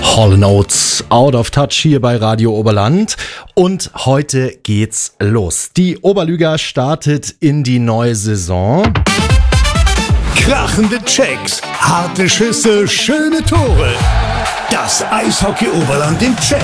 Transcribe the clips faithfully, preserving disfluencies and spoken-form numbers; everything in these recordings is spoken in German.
Hall and Oates, Out of Touch hier bei Radio Oberland. Und heute geht's los. Die Oberliga startet in die neue Saison. Krachende Checks, harte Schüsse, schöne Tore. Das Eishockey Oberland im Check.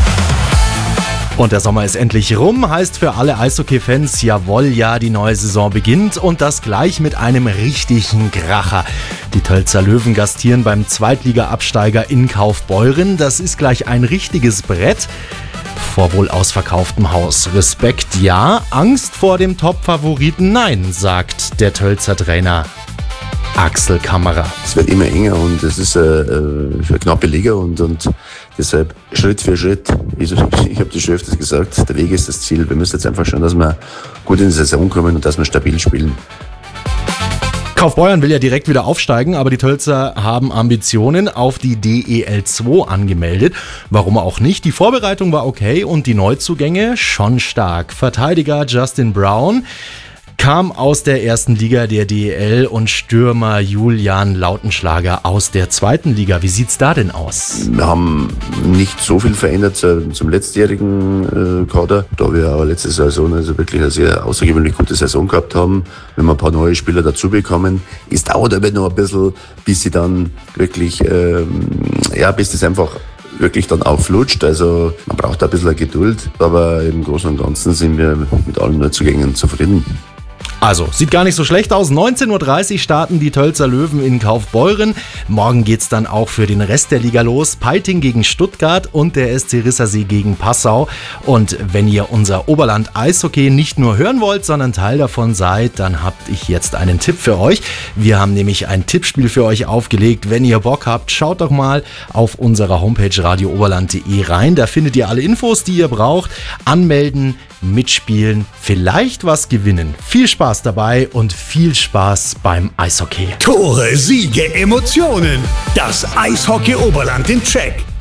Und der Sommer ist endlich rum, heißt für alle Eishockey-Fans, jawohl, ja, die neue Saison beginnt und das gleich mit einem richtigen Kracher. Die Tölzer Löwen gastieren beim Zweitliga-Absteiger in Kaufbeuren. Das ist gleich ein richtiges Brett vor wohl ausverkauftem Haus. Respekt ja, Angst vor dem Top-Favoriten nein, sagt der Tölzer Trainer Axel Kammerer. Es wird immer enger und es ist eine, eine knappe Liga und, und deshalb Schritt für Schritt. Ich, ich habe das schon öfters gesagt, der Weg ist das Ziel. Wir müssen jetzt einfach schauen, dass wir gut in die Saison kommen und dass wir stabil spielen. Kaufbeuren will ja direkt wieder aufsteigen, aber die Tölzer haben Ambitionen auf die D E L zwei angemeldet. Warum auch nicht? Die Vorbereitung war okay und die Neuzugänge schon stark. Verteidiger Justin Brown kam aus der ersten Liga der D E L und Stürmer Julian Lautenschlager aus der zweiten Liga. Wie sieht's da denn aus? Wir haben nicht so viel verändert zum letztjährigen Kader, da wir aber letzte Saison also wirklich eine sehr außergewöhnlich gute Saison gehabt haben. Wenn wir ein paar neue Spieler dazu bekommen, es dauert aber noch ein bisschen, bis sie dann wirklich, ähm, ja, bis das einfach wirklich dann aufflutscht. Also man braucht ein bisschen Geduld, aber im Großen und Ganzen sind wir mit allen Neuzugängen zufrieden. Also, sieht gar nicht so schlecht aus. neunzehn Uhr dreißig starten die Tölzer Löwen in Kaufbeuren. Morgen geht's dann auch für den Rest der Liga los. Peiting gegen Stuttgart und der S C Rissersee gegen Passau. Und wenn ihr unser Oberland Eishockey nicht nur hören wollt, sondern Teil davon seid, dann habt ich jetzt einen Tipp für euch. Wir haben nämlich ein Tippspiel für euch aufgelegt. Wenn ihr Bock habt, schaut doch mal auf unserer Homepage radio oberland punkt de rein. Da findet ihr alle Infos, die ihr braucht. Anmelden, mitspielen, vielleicht was gewinnen. Viel Spaß dabei und viel Spaß beim Eishockey. Tore, Siege, Emotionen. Das Eishockey Oberland im Check.